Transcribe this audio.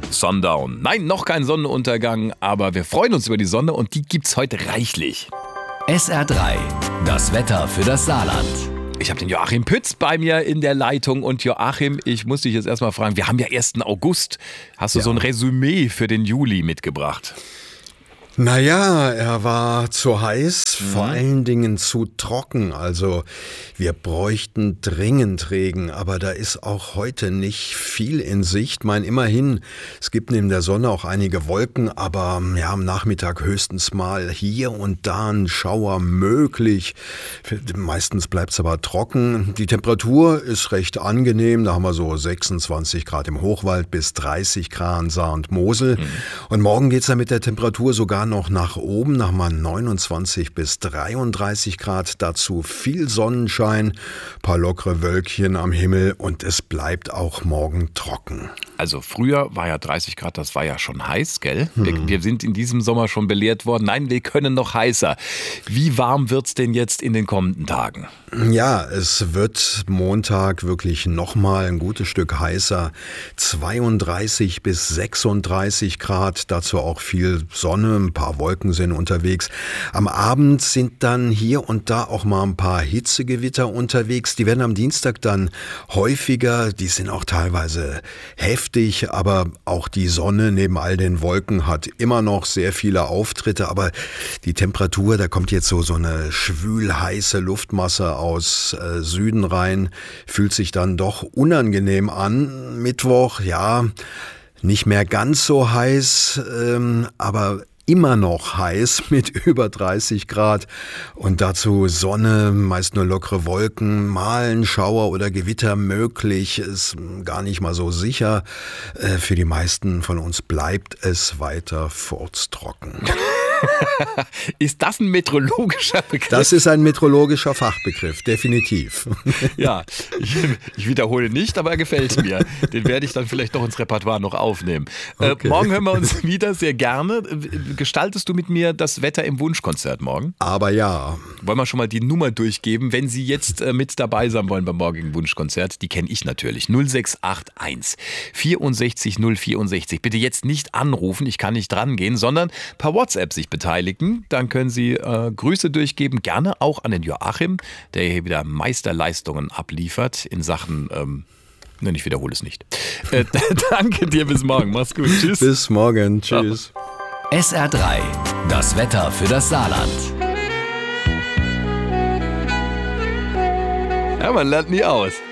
Sundown. Nein, noch kein Sonnenuntergang, aber wir freuen uns über die Sonne und die gibt's heute reichlich. SR3, das Wetter für das Saarland. Ich habe den Joachim Pütz bei mir in der Leitung und Joachim, ich muss dich jetzt erstmal fragen, wir haben ja 1. August. Hast du so ein Resümee für den Juli mitgebracht? Naja, er war zu heiß, vor allen Dingen zu trocken. Also wir bräuchten dringend Regen, aber da ist auch heute nicht viel in Sicht. Immerhin, es gibt neben der Sonne auch einige Wolken, aber ja, am Nachmittag höchstens mal hier und da ein Schauer möglich. Meistens bleibt es aber trocken. Die Temperatur ist recht angenehm. Da haben wir so 26 Grad im Hochwald bis 30 Grad in Saar und Mosel. Und morgen geht es dann mit der Temperatur sogar noch nach oben, nach mal 29 bis 33 Grad, dazu viel Sonnenschein, paar lockere Wölkchen am Himmel und es bleibt auch morgen trocken. Also früher war ja 30 Grad, das war ja schon heiß, gell? Wir sind in diesem Sommer schon belehrt worden, nein, wir können noch heißer. Wie warm wird's denn jetzt in den kommenden Tagen? Ja, es wird Montag wirklich nochmal ein gutes Stück heißer, 32 bis 36 Grad, dazu auch viel Sonne, ein paar Wolken sind unterwegs. Am Abend sind dann hier und da auch mal ein paar Hitzegewitter unterwegs, die werden am Dienstag dann häufiger, die sind auch teilweise heftig, aber auch die Sonne neben all den Wolken hat immer noch sehr viele Auftritte, aber die Temperatur, da kommt jetzt so eine schwül-heiße Luftmasse aus Süden rein, fühlt sich dann doch unangenehm an. Mittwoch, ja, nicht mehr ganz so heiß, aber immer noch heiß mit über 30 Grad und dazu Sonne, meist nur lockere Wolken, mal ein Schauer oder Gewitter möglich, ist gar nicht mal so sicher. Für die meisten von uns bleibt es weiter furztrocken. Ist das ein meteorologischer Begriff? Das ist ein meteorologischer Fachbegriff, definitiv. Ja, ich wiederhole nicht, aber er gefällt mir. Den werde ich dann vielleicht doch ins Repertoire noch aufnehmen. Okay. Morgen hören wir uns wieder, sehr gerne. Gestaltest du mit mir das Wetter im Wunschkonzert morgen? Aber ja. Wollen wir schon mal die Nummer durchgeben, wenn Sie jetzt mit dabei sein wollen beim morgigen Wunschkonzert? Die kenne ich natürlich. 0681 64 064. Bitte jetzt nicht anrufen, ich kann nicht dran gehen, sondern per WhatsApp sich beteiligen. Dann können Sie Grüße durchgeben, gerne auch an den Joachim, der hier wieder Meisterleistungen abliefert in Sachen, ich wiederhole es nicht. Danke dir, bis morgen, mach's gut, tschüss. Bis morgen, tschüss. SR3, das Wetter für das Saarland. Ja, man lernt nie aus.